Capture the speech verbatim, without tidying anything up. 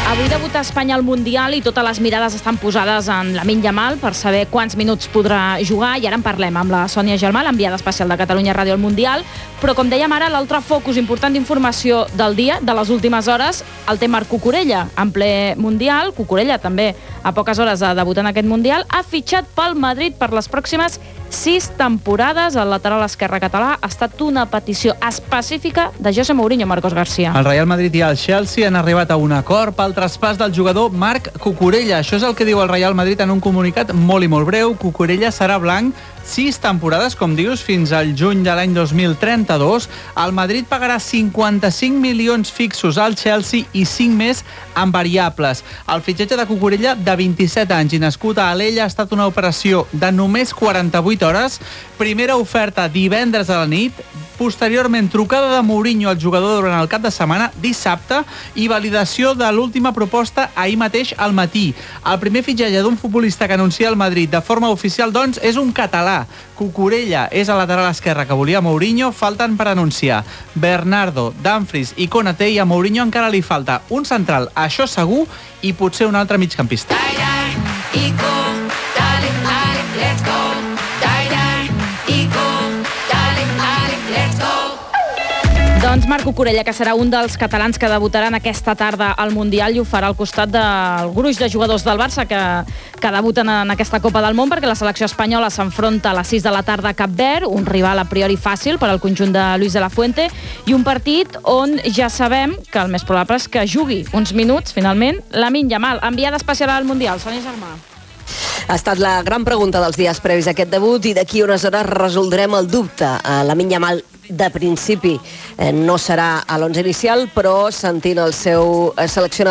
Avui debuta Espanya al Mundial i totes les mirades estan posades en Lamine Yamal per saber quants minuts podrà jugar, i ara en parlem amb la Sònia Germà, l'enviada especial de Catalunya Ràdio al Mundial. Però, com dèiem ara, l'altre focus important d'informació del dia, de les últimes hores, el té Marc Cucurella, en ple Mundial. Cucurella, també a poques hores de debutar en aquest Mundial, ha fitxat pel Madrid per les pròximes sis temporades. El lateral esquerre català ha estat una petició específica de José Mourinho, Marcos García. El Real Madrid i el Chelsea han arribat a un acord pel traspàs del jugador Marc Cucurella. Això és el que diu el Real Madrid en un comunicat molt i molt breu. Cucurella serà blanc sis temporades, com dius, fins al juny de l'any dos mil trenta-dos. El Madrid pagarà cinquanta-cinc milions fixos al Chelsea i cinc més en variables. El fitxatge de Cucurella, de vint-i-set anys i nascut a Alella, ha estat una operació de només quaranta-vuit hores. Primera oferta divendres a la nit, posteriorment trucada de Mourinho al jugador durant el cap de setmana, dissabte, i validació de l'última proposta ahir mateix al matí. El primer fitxatge d'un futbolista que anuncia el Madrid de forma oficial, doncs, és un català. Cucurella és el lateral esquerre que volia Mourinho. Falten per anunciar Bernardo, Dumfries i Konaté, i a Mourinho encara li falta un central, això segur, i potser un altre migcampista. Doncs Marc Cucurella, que serà un dels catalans que debutaran aquesta tarda al Mundial, i ho farà al costat del gruix de jugadors del Barça que, que debuten en aquesta Copa del Món, perquè la selecció espanyola s'enfronta a les sis de la tarda a Cap Verd, un rival a priori fàcil per al conjunt de Luis de la Fuente, i un partit on ja sabem que el més probable és que jugui uns minuts, finalment, Lamine Yamal, enviada especial al Mundial. Sònia Germà. Ha estat la gran pregunta dels dies previs a aquest debut, i d'aquí unes hores resoldrem el dubte. Lamine Yamal, de principi, no serà a l'onze inicial, però sentint el seu seleccionador